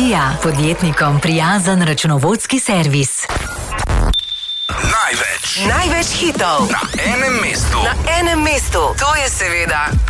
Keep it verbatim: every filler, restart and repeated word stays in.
Avtomatija, podjetnikom prijazen računovodski servis. Največ. Največ hitov Na enem mestu. na enem mestu. To je seveda